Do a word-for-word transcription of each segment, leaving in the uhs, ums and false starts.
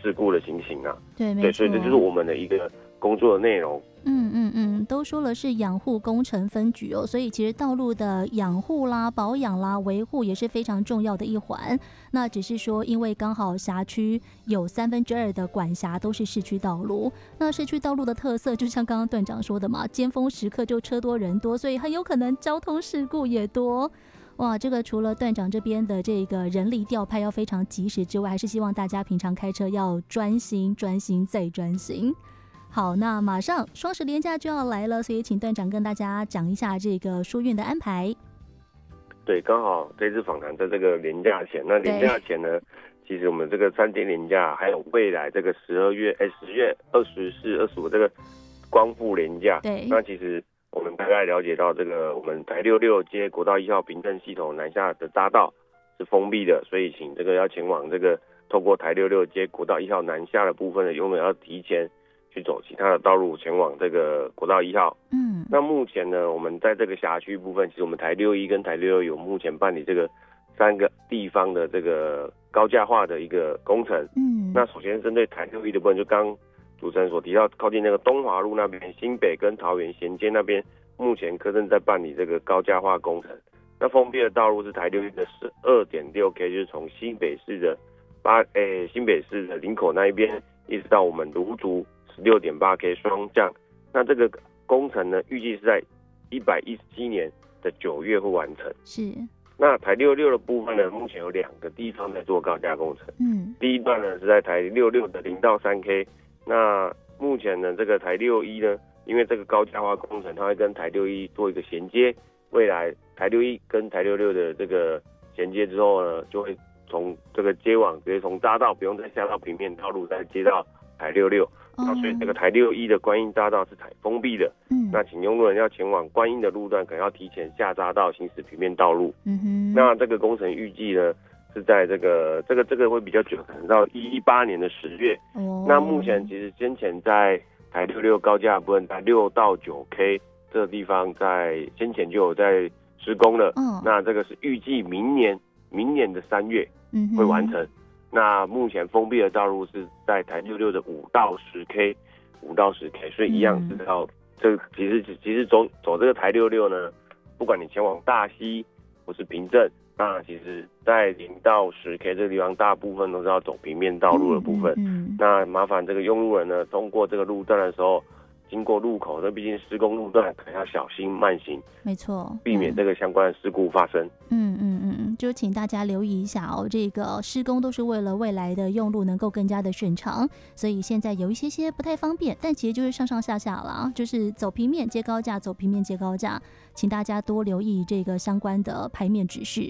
事故的情形啊。 对，没错。 对，所以这就是我们的一个工作的内容。 嗯嗯嗯，都说了是养护工程分局哦，所以其实道路的养护啦、保养啦、维护也是非常重要的一环。那只是说，因为刚好辖区有三分之二的管辖都是市区道路，那市区道路的特色就像刚刚段长说的嘛，尖峰时刻就车多人多，所以很有可能交通事故也多。哇，这个除了段长这边的这个人力调派要非常及时之外，还是希望大家平常开车要专心、专心再专心。好，那马上双十连假就要来了，所以请段长跟大家讲一下这个疏运的安排。 对，刚好这次访谈在这个连假前，那连假前呢，其实我们这个三天连假，还有未来这个十二月、哎十月二十四、二十五这个光复连假， 对， 那其实我们大概了解到，这个我们台六六街国道一号平镇系统南下的匝道是封闭的，所以请这个要前往这个透过台六六街国道一号南下的部分的游人要提前去走其他的道路前往这个国道一号。嗯，那目前呢，我们在这个辖区部分，其实我们台六一跟台六二有目前办理这个三个地方的这个高架化的一个工程。嗯，那首先针对台六一的部分，就刚主持人所提到，靠近那个东华路那边，新北跟桃园衔接那边，目前科正在办理这个高架化工程。那封闭的道路是台六一的十二点六 K， 就是从新北市的八诶新北市的林口那一边，一直到我们芦竹十六点八 K 双向。那这个工程呢，预计是在一百一十七年的九月会完成。 是。 那台六六的部分呢，目前有两个地方在做高架工程。嗯，第一段呢是在台六六的零到三 K。那目前呢，这个台六一呢，因为这个高架化工程，它会跟台六一做一个衔接。未来台六一跟台六六的这个衔接之后呢，就会从这个接网直接从匝道不用再下到平面道路，再接到台六六。那所以这个台六一的观音匝道是采封闭的。嗯，那请用路人要前往观音的路段，可能要提前下匝道行驶平面道路。嗯哼。那这个工程预计呢是在这个这个这个会比较久，可能到一八年的十月。哦。那目前其实先前在台六六高架部分，台六到九 K 这个地方在先前就有在施工了。嗯。那这个是预计明年明年的三月会完成。嗯，那目前封闭的道路是在台六六的五到十 K， 五到十 K， 所以一样是要、嗯、这其实其实走走这个台六六呢，不管你前往大溪或是平镇，那其实在零到十 K 这个地方，大部分都是要走平面道路的部分。嗯嗯、那麻烦这个用路人呢，通过这个路段的时候，经过路口，这毕竟施工路段，可能要小心慢行， 没错， 避免这个相关的事故发生。 嗯嗯嗯，就请大家留意一下哦，这个施工都是为了未来的用路能够更加的顺畅，所以现在有一些些不太方便，但其实就是上上下下啦，就是走平面接高架，走平面接高架，请大家多留意这个相关的牌面指示。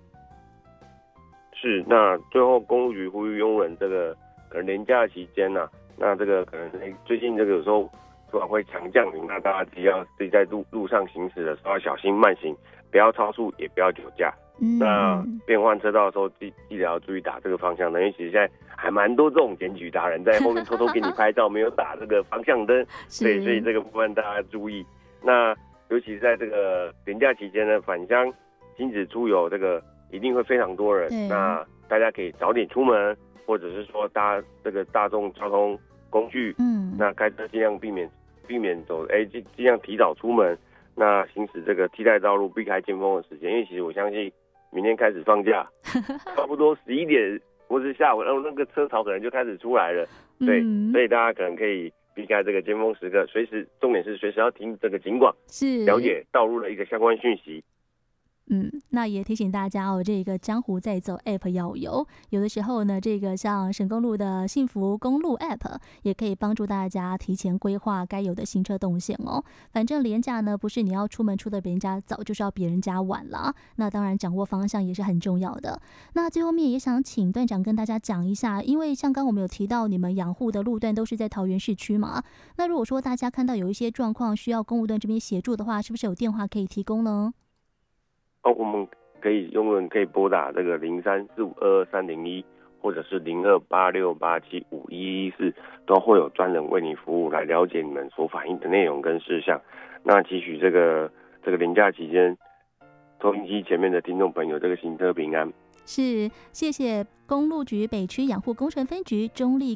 是，那最后公路局呼吁用人，这个可能连假期间呐、啊，那这个可能最近这个有时候突然会强降雨，那大家只要自己在路路上行驶的时候要小心慢行，不要超速，也不要酒驾。嗯，那变换车道的时候，记记得要注意打这个方向灯，因为其实现在还蛮多这种检举达人在后面偷偷给你拍照，没有打这个方向灯。对，所以这个部分大家注意。那尤其是在这个连假期间呢，返乡亲子出游，这个一定会非常多人。那大家可以早点出门，或者是说搭这个大众交通工具。嗯，那开车尽量避免避免走，哎，尽尽量提早出门。那行驶这个替代道路，避开尖峰的时间，因为其实我相信明天开始放假，差不多十一点或是下午，然后那个车潮可能就开始出来了。对，嗯、所以大家可能可以避开这个尖峰时刻，随时重点是随时要听这个警广， 是了解道路的一个相关讯息。 嗯，那也提醒大家哦，这个江湖在走 App 要有，有的时候呢，这个像省公路的幸福公路 App 也可以帮助大家提前规划该有的行车动线哦。反正连假呢，不是你要出门出的别人家早，就是要别人家晚了。那当然，掌握方向也是很重要的。那最后面也想请段长跟大家讲一下，因为像刚我们有提到，你们养护的路段都是在桃园市区嘛。那如果说大家看到有一些状况需要公务段这边协助的话，是不是有电话可以提供呢？ 哦，我们可以用人可以拨打这个零三四五二二三零一，或者是零二八六八七五一一四，都会有专人为你服务，来了解你们所反映的内容跟事项。那期许这个这个连假期间，收音机前面的听众朋友，这个行车平安。 是，谢谢公路局北区养护工程分局中立